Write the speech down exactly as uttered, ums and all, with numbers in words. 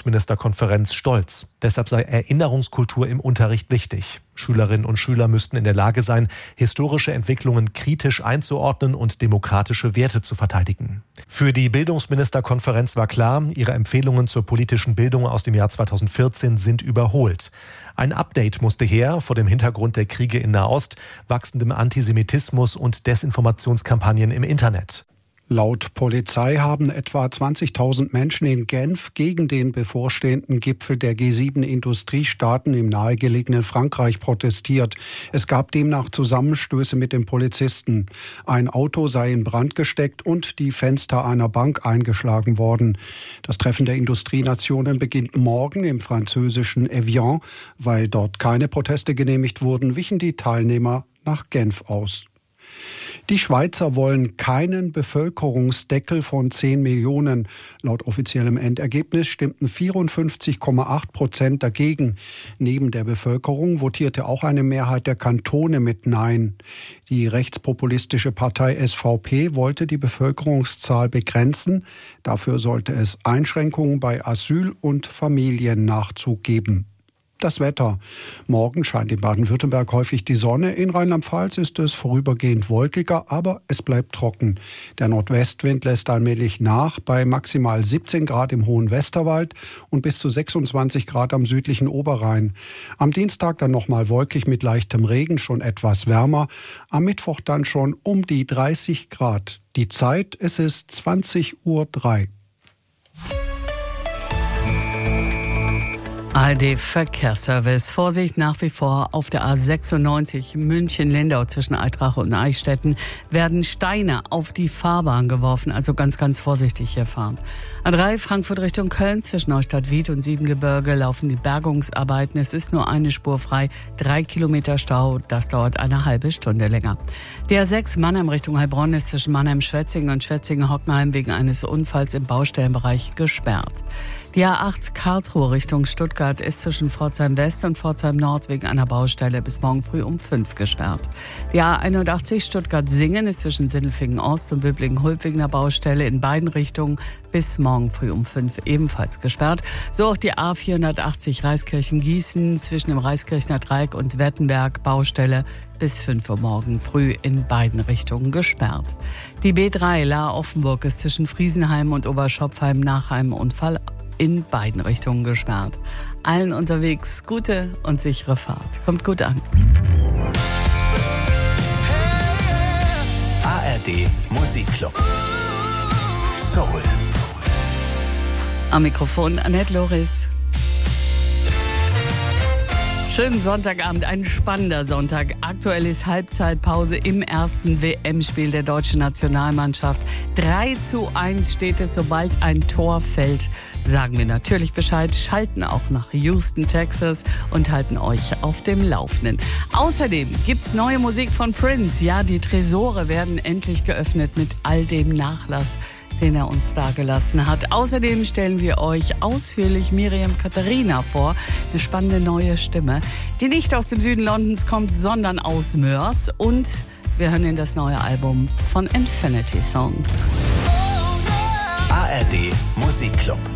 Bildungsministerkonferenz stolz. Deshalb sei Erinnerungskultur im Unterricht wichtig. Schülerinnen und Schüler müssten in der Lage sein, historische Entwicklungen kritisch einzuordnen und demokratische Werte zu verteidigen. Für die Bildungsministerkonferenz war klar, ihre Empfehlungen zur politischen Bildung aus dem Jahr zweitausendvierzehn sind überholt. Ein Update musste her vor dem Hintergrund der Kriege in Nahost, wachsendem Antisemitismus und Desinformationskampagnen im Internet. Laut Polizei haben etwa zwanzigtausend Menschen in Genf gegen den bevorstehenden Gipfel der G sieben Industriestaaten im nahegelegenen Frankreich protestiert. Es gab demnach Zusammenstöße mit den Polizisten. Ein Auto sei in Brand gesteckt und die Fenster einer Bank eingeschlagen worden. Das Treffen der Industrienationen beginnt morgen im französischen Evian. Weil dort keine Proteste genehmigt wurden, wichen die Teilnehmer nach Genf aus. Die Schweizer wollen keinen Bevölkerungsdeckel von zehn Millionen. Laut offiziellem Endergebnis stimmten vierundfünfzig Komma acht Prozent dagegen. Neben der Bevölkerung votierte auch eine Mehrheit der Kantone mit Nein. Die rechtspopulistische Partei S V P wollte die Bevölkerungszahl begrenzen. Dafür sollte es Einschränkungen bei Asyl- und Familiennachzug geben. Das Wetter. Morgen scheint in Baden-Württemberg häufig die Sonne. In Rheinland-Pfalz ist es vorübergehend wolkiger, aber es bleibt trocken. Der Nordwestwind lässt allmählich nach bei maximal siebzehn Grad im hohen Westerwald und bis zu sechsundzwanzig Grad am südlichen Oberrhein. Am Dienstag dann nochmal wolkig mit leichtem Regen, schon etwas wärmer. Am Mittwoch dann schon um die dreißig Grad. Die Zeit, es ist zwanzig Uhr drei. A R D-Verkehrsservice. Vorsicht nach wie vor auf der A sechsundneunzig München-Lindau zwischen Eitrach und Eichstätten werden Steine auf die Fahrbahn geworfen. Also ganz, ganz vorsichtig hier fahren. A drei Frankfurt Richtung Köln zwischen Neustadt-Wied und Siebengebirge laufen die Bergungsarbeiten. Es ist nur eine Spur frei. Drei Kilometer Stau. Das dauert eine halbe Stunde länger. Die A sechs Mannheim Richtung Heilbronn ist zwischen Mannheim-Schwetzingen und Schwetzingen-Hockenheim wegen eines Unfalls im Baustellenbereich gesperrt. Die A acht Karlsruhe Richtung Stuttgart ist zwischen Pforzheim West und Pforzheim Nord wegen einer Baustelle bis morgen früh um fünf gesperrt. Die A einundachtzig Stuttgart-Singen ist zwischen Sindelfingen Ost und Böblingen-Hulb wegen einer Baustelle in beiden Richtungen bis morgen früh um fünf ebenfalls gesperrt. So auch die A vierhundertachtzig Reiskirchen-Gießen zwischen dem Reiskirchner Dreieck und Wettenberg Baustelle bis fünf Uhr morgen früh in beiden Richtungen gesperrt. Die B drei Lahr-Offenburg ist zwischen Friesenheim und Oberschopfheim nach einem Unfall in beiden Richtungen gesperrt. Allen unterwegs gute und sichere Fahrt. Kommt gut an. A R D Musikclub. Soul. Am Mikrofon Annette Loris. Schönen Sonntagabend, ein spannender Sonntag. Aktuell ist Halbzeitpause im ersten W M-Spiel der deutschen Nationalmannschaft. drei zu eins steht es, sobald ein Tor fällt. Sagen wir natürlich Bescheid, schalten auch nach Houston, Texas und halten euch auf dem Laufenden. Außerdem gibt's neue Musik von Prince. Ja, die Tresore werden endlich geöffnet mit all dem Nachlass, den er uns dagelassen hat. Außerdem stellen wir euch ausführlich Miriam Katharina vor, eine spannende neue Stimme, die nicht aus dem Süden Londons kommt, sondern aus Moers. Und wir hören in das neue Album von Infinity Song. A R D Musikclub.